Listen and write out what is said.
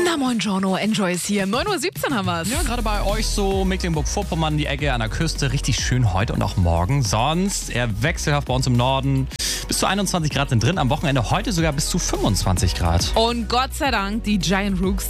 Na moin Giorno, Enjoy ist hier. 9:17 Uhr haben wir's. Ja, gerade bei euch so Mecklenburg-Vorpommern, die Ecke an der Küste. Richtig schön heute und auch morgen. Sonst eher wechselhaft bei uns im Norden. Bis zu 21 Grad sind drin. Am Wochenende heute sogar bis zu 25 Grad. Und Gott sei Dank, die Giant Rooks